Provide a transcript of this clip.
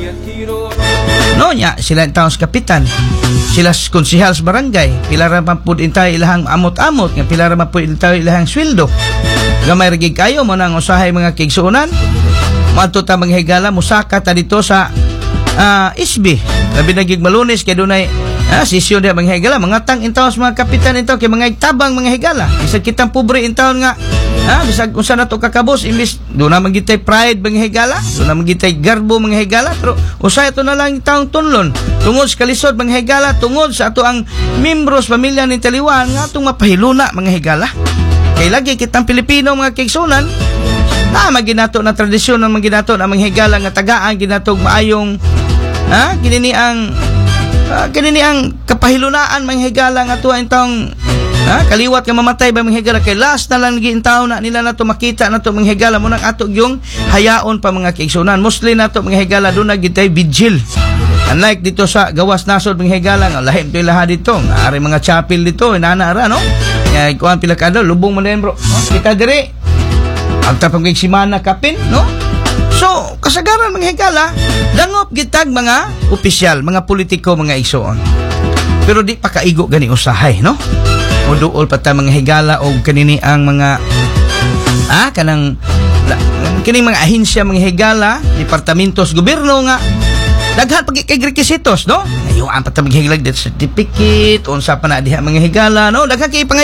No nya sila taon sa kapitan, sila konsehal sa barangay, pila ra man pud intay ilahang amot-amot, nga pila ra man pud intay ilahang sweldo. Gamay ra gid kayo mo nang usahay mga kigsuonan. Madto ta manghigala musaka ta dito sa SB. Labi na gig Malunes kay dunay sisyon dia manghigala, mga tang intaw sa mga kapitan intaw kay mga tabang manghigala. Bisag kitang pobre intaw nga bisag unsa na to kakabos, imbis do na magitay pride manghigala, do na magitay garbo manghigala, pero usay to na lang taong tunlon tungod sa kalisod manghigala, tungod sa ato ang membros pamilya ni Taliwan nga atong mapahiluna manghigala. Kay lagi kitang Pilipino mga kaigsunan maginato na tradisyon ng maginato na manghigala nga tagaan ginatog maayong kinini ang kapahilunaan manghigala nga tuwa intong kaliwat nga mamatay ba manghigala, kay last na lang giintaw na nila nato makita nato manghigala mo nang ato yung hayaon pa mga kaigsunan. Mostly nato manghigala do na gitay vigil. Unlike dito sa gawas nasod manghigala nga lahim to ilaha dito, ari mga chapel dito inana no. Kaya kuan pila kada lubong man bro. Kita dire agta pag simana kapin no. So kasagaran manghigala langop gitag mga opisyal, mga politiko, mga igsoon. Pero di pa kaigo gani usahay no. O duol pa ta manghigala og kanini ang mga kanang kining mga ahensya manghigala, departamentos gobyerno nga daghan pag kay requisitos no. Ayo ang pata maghigala certificate unsa pa na diha manghigala no, daghan kay